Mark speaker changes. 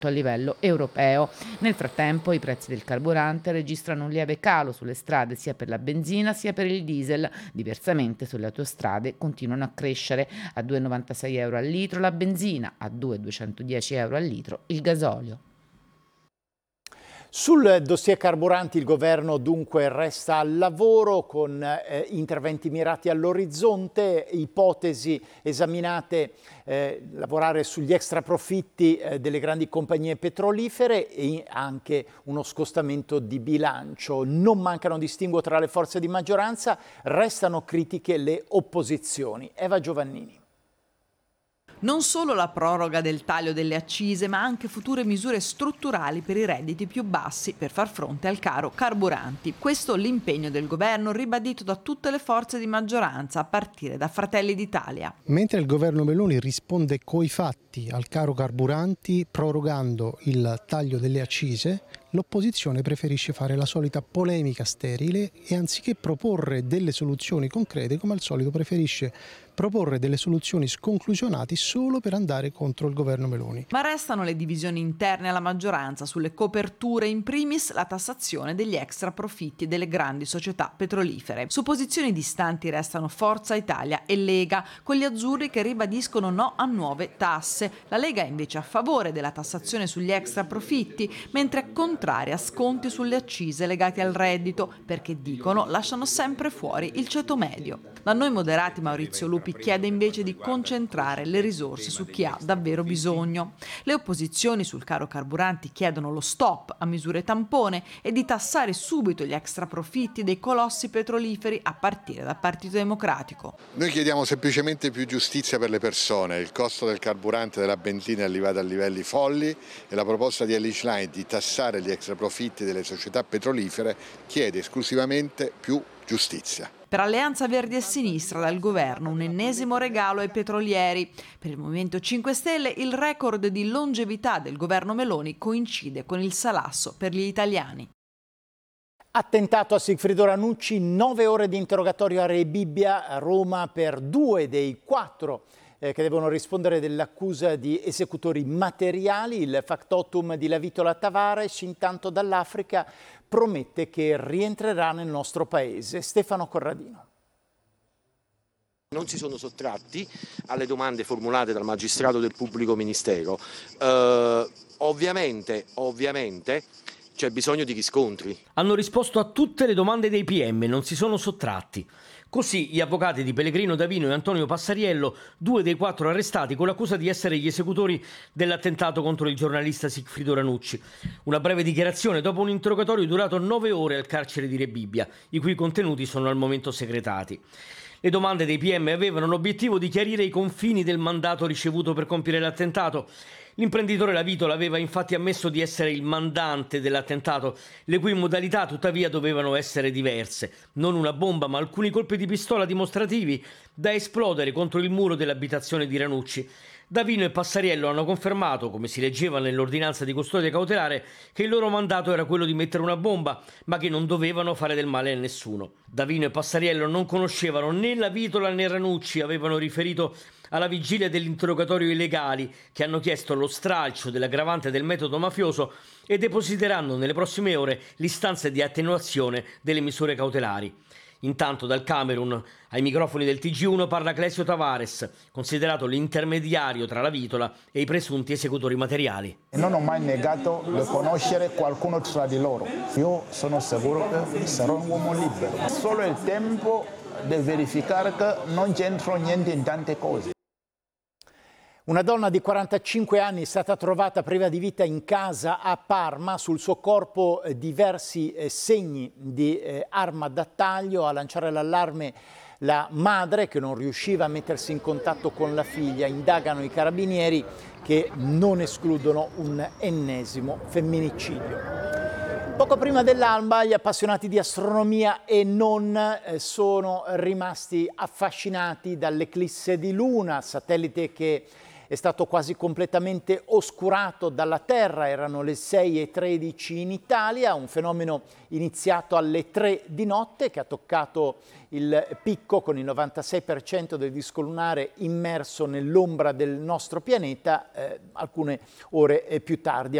Speaker 1: a livello europeo. Nel frattempo i prezzi del carburante registrano un lieve calo sulle strade sia per la benzina sia per il diesel. Diversamente sulle autostrade continuano a crescere: a 2,96 euro al litro la benzina, a 2,210 euro al litro il gasolio.
Speaker 2: Sul dossier carburanti il governo dunque resta al lavoro con interventi mirati all'orizzonte, ipotesi esaminate, lavorare sugli extraprofitti delle grandi compagnie petrolifere e anche uno scostamento di bilancio. Non mancano distinguo tra le forze di maggioranza, restano critiche le opposizioni. Eva Giovannini.
Speaker 3: Non solo la proroga del taglio delle accise, ma anche future misure strutturali per i redditi più bassi per far fronte al caro carburanti. Questo l'impegno del governo ribadito da tutte le forze di maggioranza, a partire da Fratelli d'Italia.
Speaker 4: Mentre il governo Meloni risponde coi fatti al caro carburanti prorogando il taglio delle accise, l'opposizione preferisce fare la solita polemica sterile e anziché proporre delle soluzioni concrete, come al solito preferisce proporre delle soluzioni sconclusionate solo per andare contro il governo Meloni.
Speaker 3: Ma restano le divisioni interne alla maggioranza sulle coperture, in primis la tassazione degli extra profitti delle grandi società petrolifere. Su posizioni distanti restano Forza Italia e Lega, con gli azzurri che ribadiscono no a nuove tasse. La Lega è invece a favore della tassazione sugli extra profitti, mentre è contraria a sconti sulle accise legati al reddito, perché dicono lasciano sempre fuori il ceto medio. Da noi moderati Maurizio Lupi chiede invece di concentrare le risorse su chi ha davvero bisogno. Le opposizioni sul caro carburanti chiedono lo stop a misure tampone e di tassare subito gli extra profitti dei colossi petroliferi a partire dal Partito Democratico.
Speaker 5: Noi chiediamo semplicemente più giustizia per le persone. Il costo del carburante e della benzina è arrivato a livelli folli e la proposta di Elly Schlein di tassare gli extra profitti delle società petrolifere chiede esclusivamente più giustizia.
Speaker 3: Per Alleanza Verdi e Sinistra dal governo un ennesimo regalo ai petrolieri. Per il Movimento 5 Stelle il record di longevità del governo Meloni coincide con il salasso per gli italiani.
Speaker 2: Attentato a Sigfrido Ranucci, 9 ore di interrogatorio a Re Bibbia a Roma per 2 dei 4 che devono rispondere dell'accusa di esecutori materiali. Il factotum di Lavitola Tavares, intanto dall'Africa, promette che rientrerà nel nostro paese. Stefano Corradino.
Speaker 6: Non si sono sottratti alle domande formulate dal magistrato del pubblico ministero. Ovviamente c'è bisogno di riscontri.
Speaker 7: Hanno risposto a tutte le domande dei PM, non si sono sottratti. Così gli avvocati di Pellegrino Davino e Antonio Passariello, 2 dei 4 arrestati con l'accusa di essere gli esecutori dell'attentato contro il giornalista Sigfrido Ranucci. Una breve dichiarazione dopo un interrogatorio durato 9 ore al carcere di Re Bibbia, i cui contenuti sono al momento segretati. Le domande dei PM avevano l'obiettivo di chiarire i confini del mandato ricevuto per compiere l'attentato. L'imprenditore Lavitola aveva infatti ammesso di essere il mandante dell'attentato, le cui modalità tuttavia dovevano essere diverse. Non una bomba, ma alcuni colpi di pistola dimostrativi da esplodere contro il muro dell'abitazione di Ranucci. Davino e Passariello hanno confermato, come si leggeva nell'ordinanza di custodia cautelare, che il loro mandato era quello di mettere una bomba, ma che non dovevano fare del male a nessuno. Davino e Passariello non conoscevano né Lavitola né Ranucci, avevano riferito alla vigilia dell'interrogatorio i legali che hanno chiesto lo stralcio dell'aggravante del metodo mafioso e depositeranno nelle prossime ore l'istanza di attenuazione delle misure cautelari. Intanto dal Camerun ai microfoni del TG1 parla Clesio Tavares, considerato l'intermediario tra Lavitola e i presunti esecutori materiali.
Speaker 8: Non ho mai negato di conoscere qualcuno tra di loro. Io sono sicuro che sarò un uomo libero. Solo il tempo di verificare che non c'entro niente in tante cose.
Speaker 2: Una donna di 45 anni è stata trovata priva di vita in casa a Parma, sul suo corpo diversi segni di arma da taglio. A lanciare l'allarme la madre, che non riusciva a mettersi in contatto con la figlia. Indagano i carabinieri che non escludono un ennesimo femminicidio. Poco prima dell'alba gli appassionati di astronomia e non sono rimasti affascinati dall'eclisse di luna, satellite che è stato quasi completamente oscurato dalla Terra, erano le 6:13 in Italia, un fenomeno iniziato alle 3 di notte che ha toccato il picco con il 96% del disco lunare immerso nell'ombra del nostro pianeta alcune ore più tardi.